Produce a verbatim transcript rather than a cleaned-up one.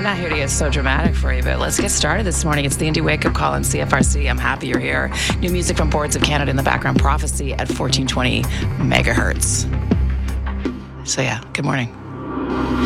I'm not here to get so dramatic for you, but let's get started this morning. It's the Indie Wake Up Call on C F R C. I'm happy you're here. New music from Boards of Canada in the background. Prophecy at fourteen twenty megahertz. So yeah, good morning.